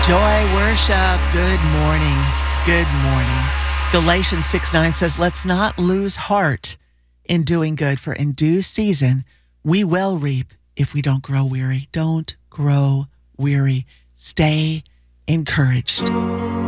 Joy worship. Good morning. Good morning. Galatians 6:9 says, let's not lose heart in doing good, for in due season we will reap if we don't grow weary. Don't grow weary. Stay encouraged.